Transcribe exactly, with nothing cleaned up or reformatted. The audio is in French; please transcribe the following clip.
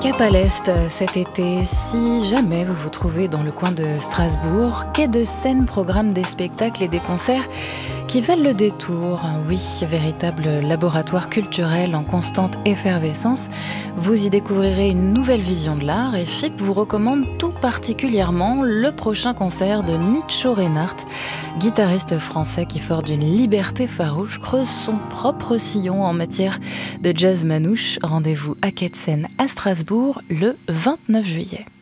Cap à l'Est cet été, si jamais vous vous trouvez dans le coin de Strasbourg, Quai de Seine programme des spectacles et des concerts qui valent le détour. Oui, véritable laboratoire culturel en constante effervescence. Vous y découvrirez une nouvelle vision de l'art et F I P vous recommande tout particulièrement le prochain concert de Nicho Reinhardt, guitariste français qui, fort d'une liberté farouche, creuse son propre sillon en matière de jazz manouche. Rendez-vous à Quai de Seine à Strasbourg le vingt-neuf juillet.